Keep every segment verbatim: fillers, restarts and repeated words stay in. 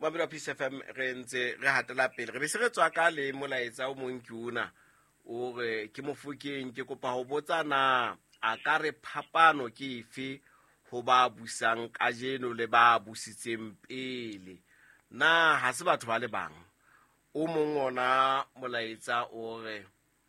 Mabelo Peace F M re ntse re hatela pele re be se re tswa ka le molaetsa o mong ke una o re ke Mofokeng ke kopa ho botsana a ka re phapano ke efe ho ba busang kajeno le ba busitseng pele na ha se batho ba le bang o mong ona molaetsa o re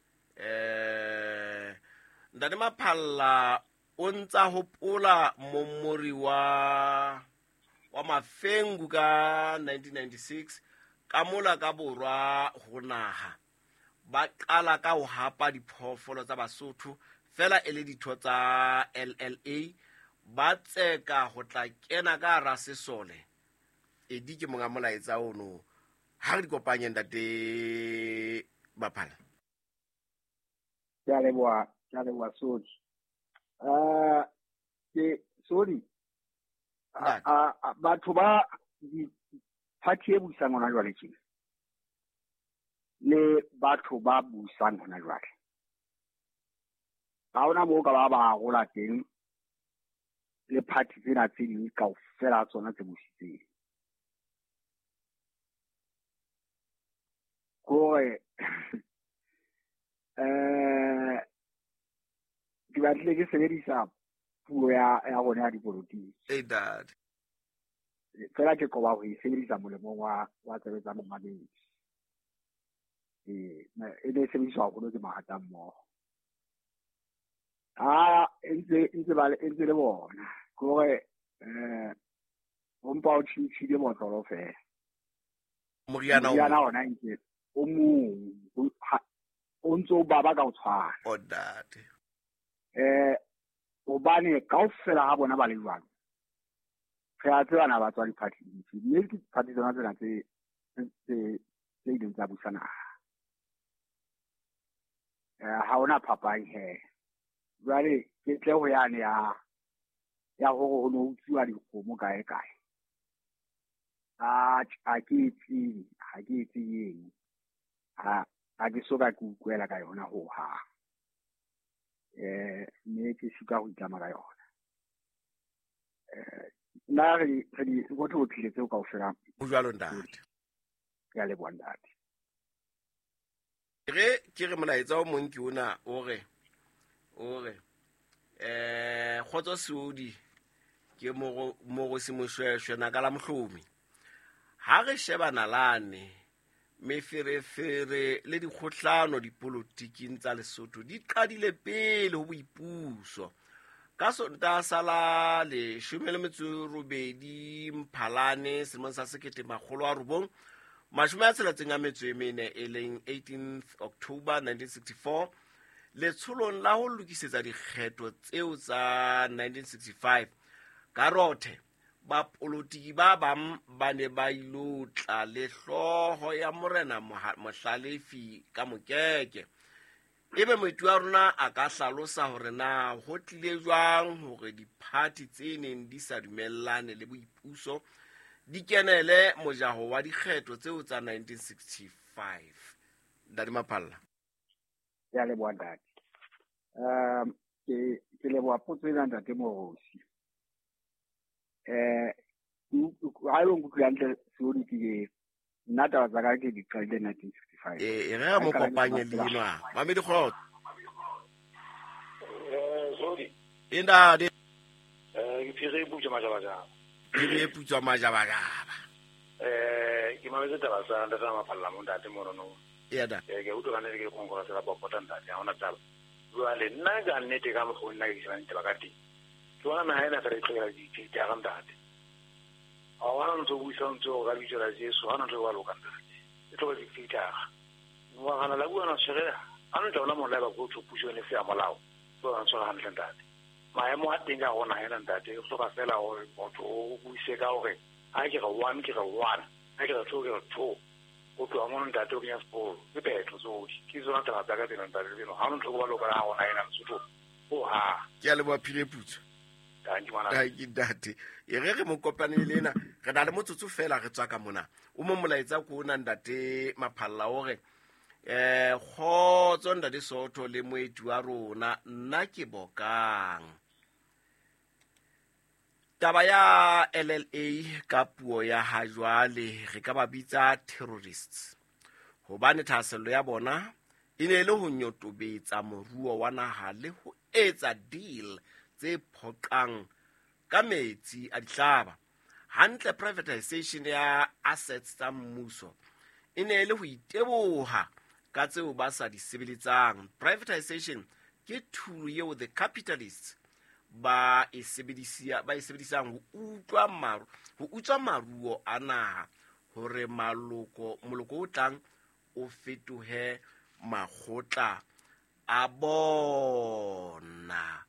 eh ndane Maphalla o ntsa hopola mommori wa wa Mafengu ka nineteen ninety-six ka mola ka borwa ho naha ba qala ka ho hapa diphoofolo tsa Basotho fela e le ditho tsa L L A ba tseka ho tla kena ka ra sesole e di ke monga molaetsa ono ha re kopanye ntate Maphalla ya le bua ya le bua sodi uh ke sodi a batho ba di party e busang hona jwale tjena le batho ba busang hona jwale ba ona mo ka ba ba gola teng le party tsena tse ding ka o fela tsona tse busitseng ko eh ke batle ke sebedisa puo ya ya rona ya dipolotiki eh dad fela ke qoba ho sebedisa molemong wa wa tsebetsa momamedi eh e ne sebediswa go ke mahata mmoho ah entse entse ba entse le bona gore eh bompa o tshitshile motlolo fela moriana o moriana ona ntse o mong o ntso baba ka o tshwana o dad eh o bane kaofela ha bona ba le jwang re a tsena ba tswa di-party mme ke party tsona tsena tse tse tse di tsa busana eh ha ona phapang he jwale ke tle ho yane ya ya ho ho no utsiwa dikgomo kae kae a a ke tsi ha ke tsi yeng a a ke soka ke ukwela ka yona ho ha eh mme ke shuka ho itlama ka yona eh na re re go tlo tlile tseo ka o fela o jwalo ntate ya le bondate re ke re molaetsa o mong ke una o re o re eh khotso Sudi ke mo mo go se moshweshwe na ka la Mohlomi ha re sheba nalane meferefere le dikgohlano dipolotiking tsa Lesotho di qadile pele ho boipuso ka sonta sala le shumele metso robedi Mphalane selemong sa sekete makgolo a robong mashome a tsela tsenga metso e mene e leng eighteenth October nineteen sixty-four letsholong la ho lokisetsa dikgetho tseo tsa nineteen sixty-five karothe ba polotiki ba bang ba ne ba ilotla le hloho ya morena Mohlalefi ka Mokeke ebe moithu wa rona a ka hlalosa hore na ho tlile jwang hore di-party tse neng di sa dumellane le boipuso di kenele mojaho wa dikgetho tseo tsa nineteen sixty-five Ndadi Maphalla ya le bondate um ke ke le bua potso ena ntate Morosi eh ha lo ngutla ntle sodi ke nna taba tsa ka ke di qale nineteen sixty-five eh re mo kopanye lena mame di khot eh sodi inda de eh ke phire butsa majabaja ke re putsa majababa eh ke mabetse taba sa nda tsa Maphalla mo ntate morono ya da eh ke utlwa ne ke kongora se la bopota ntate ha ona taba jwale nna ga nnete ka mo go nna ke tsana ntaba ka teng ke bona na haena fere tloela di di ya ga ntate a wana ntse o buisa ntse o ga bitsa Jesu hana ntse wa loka ntate e tlo di fita wa gana la bua na shegela anu tla ona mo la ba go tshupusho ne se a molao so a tswa hantle ntate maemo a teng a gona hena ntate o hloka fela gore motho o buise ka gore a ke ga one ke ga one a ke ga two ke ga two o tloa mo ntate o ke ya sport ke petlo sodi ke zona taba tsa ka tena ntate bino ha o ntlo ba loka ha gona hena Lesotho o ha ke a le ba phile putsa ka ndi mana ha ke date e re re mo kopane lena re na le motsotso fela re tswa ka mona o mo molaetsa ko ona Ndate Maphalla o re eh khotso Ndate Sotho le moeti wa rona nna ke bokang taba ya L L A ka puo ya ha jwale re ka ba bitsa terrorists hobane thasello ya bona e ne le ho nyotobetsa moruo wa naha le ho etsa deal tse phoqang ka metsi a dihlaba. Hantle privatization ya assets tsa mmuso e ne le ho iteboha ka tseo ba sa di sebeletsang. Privatization ke tool eo the capitalists ba e sebedisa ba e sebedisang ho utlwa maru ho utswa maruo a naha hore maloko moloko o tlang o fetohe makgotla a bona.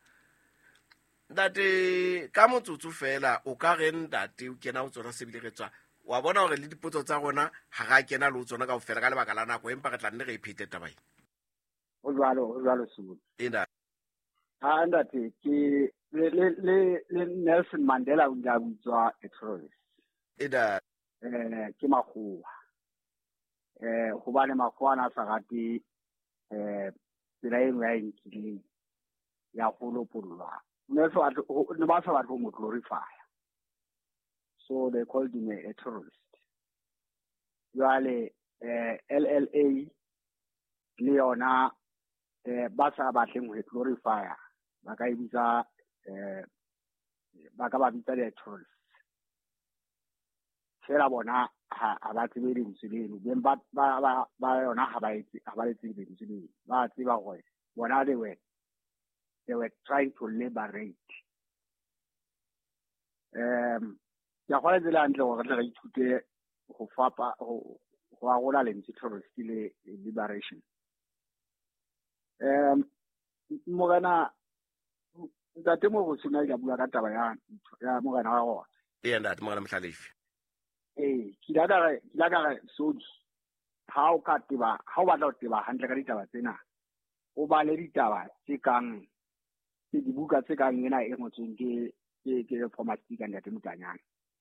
Ntate ka motsotso fela o ka re ntate o kena o tsona se bile re tswa wa bona hore le dipotso tsa rona ha ga kena le o tsona ka ofela ka lebaka la nako empa re tla nne re iphete tabai o jwalo o jwalo Sudi ena ha ntate ke le le le Nelson Mandela o ja butswa a terrorist ena eh ke makgowa eh go bane makgowa na sa gati eh tsela e nngwe ya inkileng ya go lopolwa ne so ne ba sa ba go mo glorify, so they called him a terrorist. Yale eh L L A le yona eh ba sa ba tleng ho glorify ba ka ibitsa eh ba ka ba bitsa le terrorist. Fela bona ha ba tsebe le mtseleng ben ba ba ba yona ha ba itse ha ba itse le mtseleng ba tseba gore bona they were they were trying to liberate. Um ya go le la ntle gore re ithute go fapa go go agola le terrorist le liberation. Um mogana ntate mo go tsena ga bua ka taba ya ya mogana wa go e ntate mogana Mhlalefi eh kilaga kilaga Sudi how ka tiba how ba tla tiba hantle ka ditaba tsena o ba le ditaba tse kang ke dibuka tse kang ena e ngotsweng ke ke ke formatic and ya temutanyana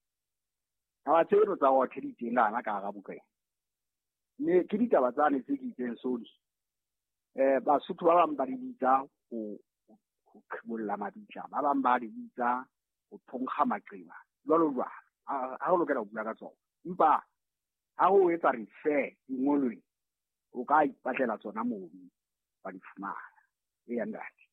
ha tse ro tsa go theditela na ka ga buka ne ke ditaba tsa ne tse di tseng Sudi eh ba suthu ba bang ba di bitsa go go khbolla mabitla ba bang ba di bitsa go thonkga maqeba jwalo jwalo ha ho lokela ho bula ka tsona empa ha ho etsa refer dingolwe o ka ipatlela tsona mobi ba di fumana e ya ndati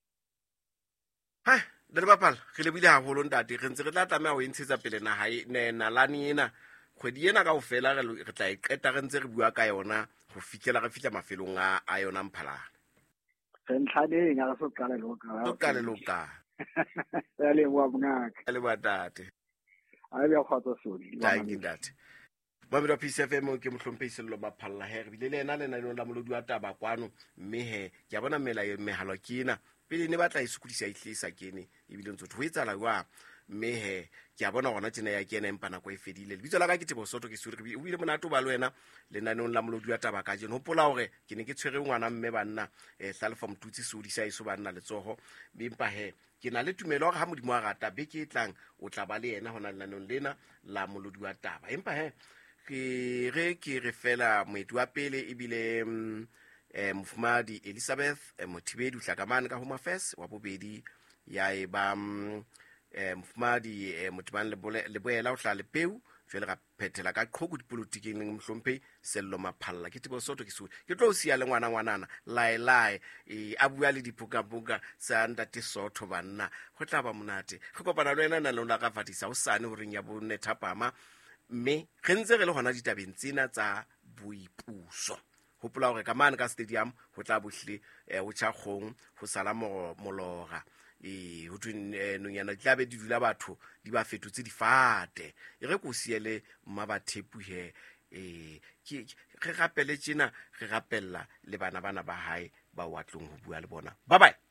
ha le bapala re le bile haholo ntate re ntse re tla tsamaya ho intshetsa pele na hae ne nalane ena kgwedi ena ka ofela re re tla iqeta re ntse re bua ka yona go fikela re fitla mafelong a a yona Mphalane sentlhane nga so kala lo ka so kala lo ka ya le bua mngaka le batate a le khotso Sudi thank you ntate Mamelo P C F M ke mohlompheisi lo Maphalla he re bile le ena le nna la molodi wa taba kwano mme he ke a bona mela e mehalo kena pele ne batla isukudisa ihlisa kene e bile ntse ho etsala wa mme he ke a bona gona tsena ya kena empa nako e fedile le bitso la ka ke Tebo Soto ke suri re o ile monato ba lo wena le nna la molodi wa taba ka jeno hopola hore ke ne ke tshwere ngwana mme banna eh Hlalefo Mtutsi Sudi sa iso banna le tsoho empa he ke na le tumelo gore ha modimo a rata be ke tlang o tla ba le yena hona lenanong lena la molodi wa taba empa he ke re ke re fela moeti wa pele e bile eh Mfumadi Elizabeth eh, Mothibedi Uhlakamane ka Home Affairs wa bobedi ya e ba eh Mfumadi eh, Motibane le boela o hla le peu jwale ga phethela ka qhoku dipolotiking le mhlompe Sello Maphalla ke Tebo Soto ke su ke tlo sia le ngwana ngwanana lae lae e a bua le dipuka buka sa ntate Sotho banna go tla ba monate go kopana le wena na le la ka fatisa o sane ho reng ya bonne thapama mme re ntse re le gona ditabeng tsena tsa boipuso hopola gore ka mane ka stadium ho tla bohle o tša kgong ho sala molora e ho tsweng nonyana di tla be di dula batho di ba fetotse difate e re ko siele mmabathepu he e ke re rapele tsena re rapella le bana bana ba hae ba watlong ho bua le bona bye bye.